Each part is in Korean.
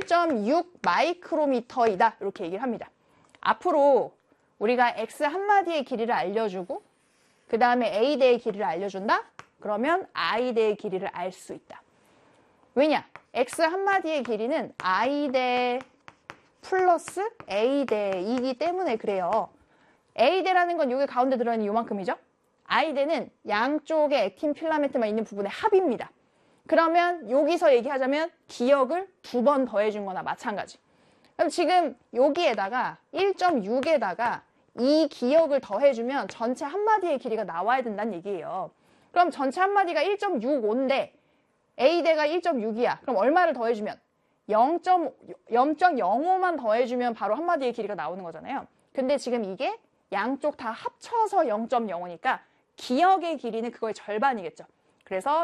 1.6 마이크로미터이다. 이렇게 얘기를 합니다. 앞으로 우리가 x 한마디의 길이를 알려주고 그 다음에 a대의 길이를 알려준다? 그러면 i대의 길이를 알 수 있다. 왜냐? x 한마디의 길이는 i대 플러스 a대이기 때문에 그래요. a대라는 건 여기 가운데 들어있는 요만큼이죠? i대는 양쪽에 액틴 필라멘트만 있는 부분의 합입니다. 그러면 여기서 얘기하자면 기역을 2번 더해준 거나 마찬가지. 그럼 지금 여기에다가 1.6에다가 이 기역을 더해주면 전체 한마디의 길이가 나와야 된다는 얘기예요. 그럼 전체 한마디가 1.65인데 a대가 1.6이야. 그럼 얼마를 더해주면? 0.05만 더해주면 바로 한마디의 길이가 나오는 거잖아요. 근데 지금 이게 양쪽 다 합쳐서 0.05니까 기역의 길이는 그거의 절반이겠죠. 그래서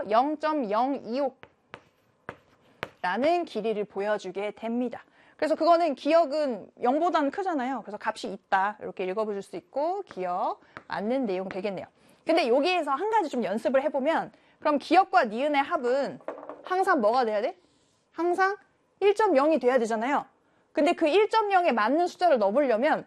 0.025라는 길이를 보여주게 됩니다. 그래서 그거는 기역은 0보다는 크잖아요. 그래서 값이 있다. 이렇게 읽어볼 수 있고 기역 맞는 내용 되겠네요. 근데 여기에서 한 가지 좀 연습을 해보면 그럼 기역과 니은의 합은 항상 뭐가 돼야 돼? 항상 1.0이 돼야 되잖아요. 근데 그 1.0에 맞는 숫자를 넣어보려면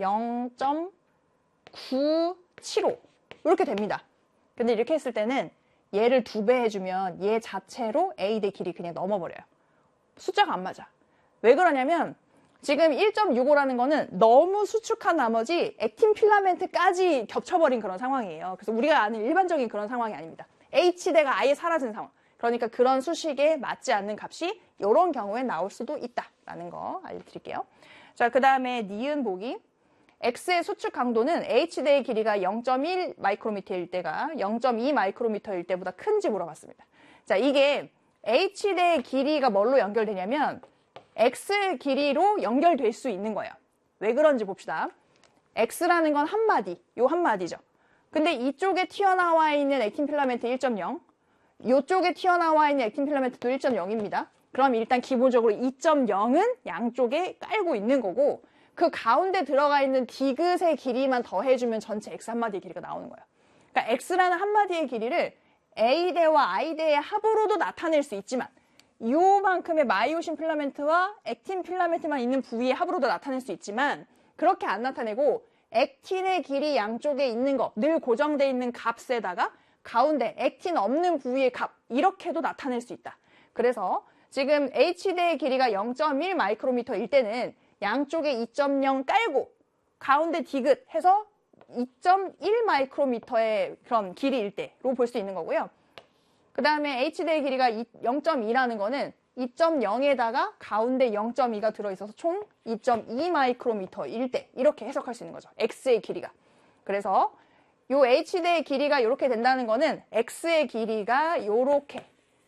0.975 이렇게 됩니다. 근데 이렇게 했을 때는 얘를 2배 해주면 얘 자체로 a대 길이 그냥 넘어버려요. 숫자가 안 맞아. 왜 그러냐면 지금 1.65라는 거는 너무 수축한 나머지 액틴 필라멘트까지 겹쳐버린 그런 상황이에요. 그래서 우리가 아는 일반적인 그런 상황이 아닙니다. H대가 아예 사라진 상황. 그러니까 그런 수식에 맞지 않는 값이 이런 경우에 나올 수도 있다라는 거 알려드릴게요. 자, 그 다음에 니은 보기. X의 수축 강도는 H대의 길이가 0.1 마이크로미터일 때가 0.2 마이크로미터일 때보다 큰지 물어봤습니다. 자, 이게 H대의 길이가 뭘로 연결되냐면 X의 길이로 연결될 수 있는 거예요. 왜 그런지 봅시다. X라는 건 한마디, 요 한마디죠. 근데 이쪽에 튀어나와 있는 액틴 필라멘트 1.0, 이쪽에 튀어나와 있는 액틴 필라멘트도 1.0입니다. 그럼 일단 기본적으로 2.0은 양쪽에 깔고 있는 거고 그 가운데 들어가 있는 디귿의 길이만 더해주면 전체 X 한마디의 길이가 나오는 거예요. 그러니까 X라는 한마디의 길이를 A대와 I대의 합으로도 나타낼 수 있지만 요만큼의 마이오신 필라멘트와 액틴 필라멘트만 있는 부위의 합으로도 나타낼 수 있지만 그렇게 안 나타내고 액틴의 길이 양쪽에 있는 거, 늘 고정되어 있는 값에다가 가운데 액틴 없는 부위의 값 이렇게도 나타낼 수 있다. 그래서 지금 H대의 길이가 0.1 마이크로미터일 때는 양쪽에 2.0 깔고 가운데 디귿 해서 2.1 마이크로미터의 그런 길이일 때로 볼 수 있는 거고요. 그 다음에 H대의 길이가 0.2라는 거는 2.0에다가 가운데 0.2가 들어있어서 총 2.2 마이크로미터일 때 이렇게 해석할 수 있는 거죠. X의 길이가. 그래서 요 H대의 길이가 이렇게 된다는 거는 X의 길이가 요렇게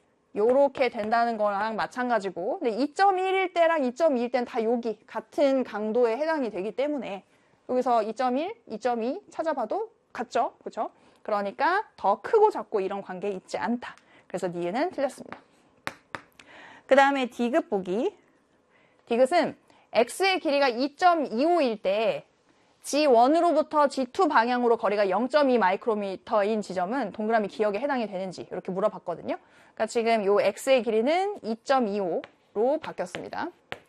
된다는 거랑 마찬가지고 근데 2.1일 때랑 2.2일 때는 다 여기 같은 강도에 해당이 되기 때문에 여기서 2.1, 2.2 찾아봐도 같죠? 그렇죠? 그러니까 더 크고 작고 이런 관계 있지 않다. 그래서 니은은 틀렸습니다. 그 다음에 디귿 보기. 디귿은 X의 길이가 2.25일 때 G1으로부터 G2 방향으로 거리가 0.2 마이크로미터인 지점은 동그라미 기역에 해당이 되는지 이렇게 물어봤거든요. 그러니까 지금 요 X의 길이는 2.25로 바뀌었습니다.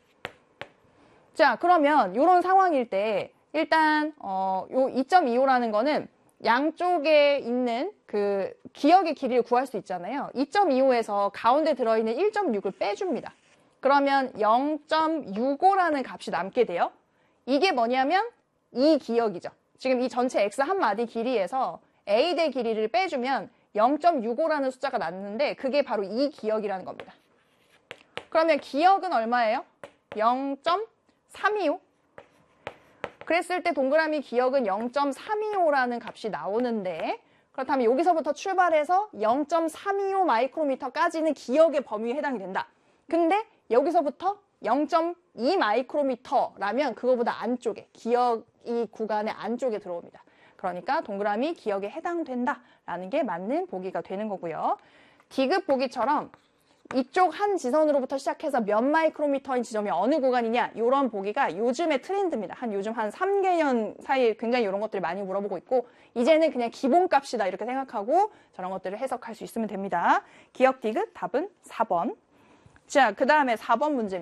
자, 그러면 이런 상황일 때 일단 요 2.25라는 거는 양쪽에 있는 그 기역의 길이를 구할 수 있잖아요. 2.25에서 가운데 들어있는 1.6을 빼줍니다. 그러면 0.65라는 값이 남게 돼요. 이게 뭐냐면 이 기역이죠. 지금 이 전체 X 한 마디 길이에서 A대 길이를 빼주면 0.65라는 숫자가 났는데 그게 바로 이 기역이라는 겁니다. 그러면 기역은 얼마예요? 0.325. 그랬을 때 동그라미 기역은 0.325라는 값이 나오는데 그렇다면 여기서부터 출발해서 0.325 마이크로미터까지는 기역의 범위에 해당이 된다. 근데 여기서부터 0.2 마이크로미터라면 그거보다 안쪽에 기역 이 구간의 안쪽에 들어옵니다. 그러니까 동그라미 기역에 해당된다라는 게 맞는 보기가 되는 거고요. 디귿 보기처럼 이쪽 한 지선으로부터 시작해서 몇 마이크로미터인 지점이 어느 구간이냐 이런 보기가 요즘의 트렌드입니다. 요즘 한 3개년 사이에 굉장히 이런 것들을 많이 물어보고 있고 이제는 그냥 기본값이다 이렇게 생각하고 저런 것들을 해석할 수 있으면 됩니다. 기역 디귿 답은 4번. 자, 그 다음에 4번 문제입니다.